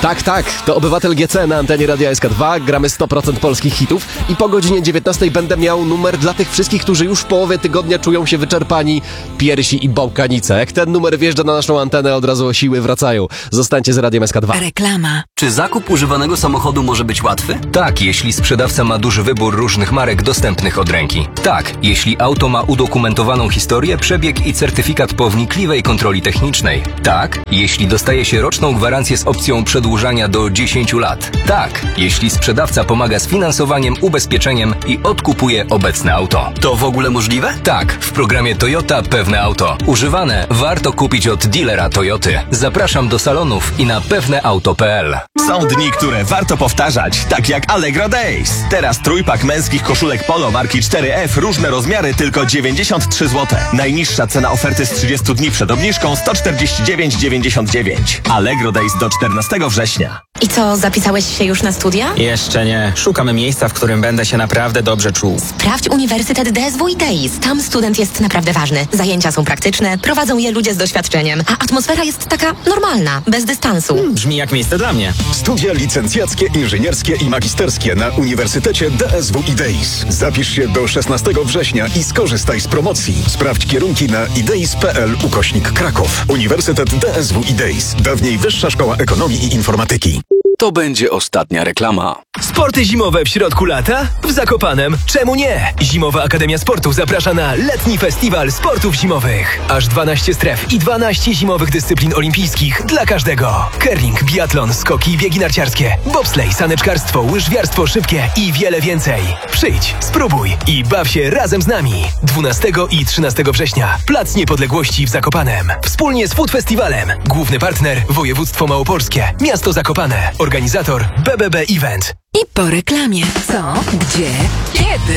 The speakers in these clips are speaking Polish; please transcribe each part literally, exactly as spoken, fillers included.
Tak, tak, to Obywatel G C na antenie Radia S K dwa, gramy sto procent polskich hitów i po godzinie dziewiętnastej będę miał numer dla tych wszystkich, którzy już w połowie tygodnia czują się wyczerpani, piersi i bałkanice. Jak ten numer wjeżdża na naszą antenę, od razu siły wracają. Zostańcie z Radiem S K dwa. Reklama. Czy zakup używanego samochodu może być łatwy? Tak, jeśli sprzedawca ma duży wybór różnych marek dostępnych od ręki. Tak, jeśli auto ma udokumentowaną historię, przebieg i certyfikat po wnikliwej kontroli technicznej. Tak, jeśli dostaje się roczną gwarancję z opcją przedłużania do dziesięciu lat. Tak, jeśli sprzedawca pomaga z finansowaniem, ubezpieczeniem i odkupuje obecne auto. To w ogóle możliwe? Tak, w programie Toyota Pewne Auto. Używane warto kupić od dealera Toyoty. Zapraszam do salonów i na pewneauto kropka p l. Są dni, które warto powtarzać, tak jak Allegro Days. Teraz trójpak męskich koszulek polo marki cztery F, różne rozmiary, tylko dziewięćdziesiąt trzy złote. Najniższa cena oferty z trzydziestu dni przed obniżką sto czterdzieści dziewięć dziewięćdziesiąt dziewięć. Allegro Days do czternastego września. I co, zapisałeś się już na studia? Jeszcze nie. Szukamy miejsca, w którym będę się naprawdę dobrze czuł. Sprawdź Uniwersytet D S W i Deis. Tam student jest naprawdę ważny. Zajęcia są praktyczne, prowadzą je ludzie z doświadczeniem, a atmosfera jest taka normalna, bez dystansu. Hmm, brzmi jak miejsce dla mnie. Studia licencjackie, inżynierskie i magisterskie na Uniwersytecie D S W i Deis. Zapisz się do szesnastego września i skorzystaj z promocji. Sprawdź kierunki na ideis kropka p l ukośnik Kraków. Uniwersytet D S W i Deis. Dawniej Wyższa Szkoła Ekonomii i Informatyki. To będzie ostatnia reklama. Sporty zimowe w środku lata? W Zakopanem? Czemu nie? Zimowa Akademia Sportu zaprasza na letni festiwal sportów zimowych. Aż dwanaście stref i dwanaście zimowych dyscyplin olimpijskich dla każdego. Curling, biatlon, skoki, biegi narciarskie, bobsleigh, saneczkarstwo, łyżwiarstwo szybkie i wiele więcej. Przyjdź, spróbuj i baw się razem z nami. dwunastego i trzynastego września. Plac Niepodległości w Zakopanem. Wspólnie z Food Festiwalem. Główny partner Województwo Małopolskie. Miasto Zakopane. Organizator B B B Event. I po reklamie. Co? Gdzie? Kiedy?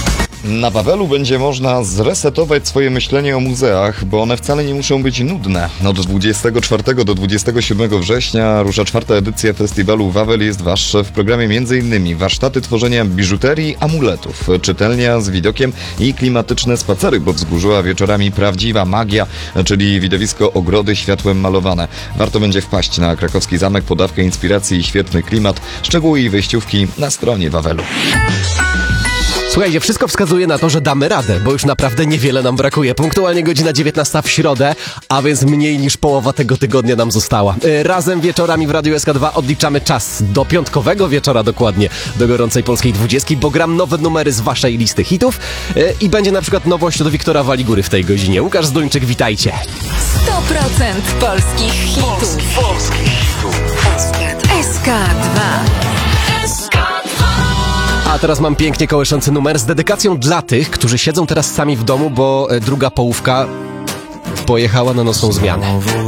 Na Wawelu będzie można zresetować swoje myślenie o muzeach, bo one wcale nie muszą być nudne. Od dwudziestego czwartego do dwudziestego siódmego września rusza czwarta edycja festiwalu Wawel jest Wasz. W programie m.in. warsztaty tworzenia biżuterii, amuletów, czytelnia z widokiem i klimatyczne spacery po wzgórzu, a wieczorami prawdziwa magia, czyli widowisko ogrody światłem malowane. Warto będzie wpaść na krakowski zamek, podawkę inspiracji i świetny klimat. Szczegóły i wejściówki na stronie Wawelu. Słuchajcie, wszystko wskazuje na to, że damy radę, bo już naprawdę niewiele nam brakuje. Punktualnie godzina dziewiętnasta w środę, a więc mniej niż połowa tego tygodnia nam została. Razem wieczorami w Radiu S K dwa odliczamy czas do piątkowego wieczora dokładnie, do gorącej polskiej dwudziestki, bo gram nowe numery z waszej listy hitów i będzie na przykład nowość od Wiktora Waligury w tej godzinie. Łukasz Zduńczyk, witajcie. sto procent polskich hitów. Polskich hitów. S K dwa. A teraz mam pięknie kołyszący numer z dedykacją dla tych, którzy siedzą teraz sami w domu, bo druga połówka pojechała na nocną zmianę.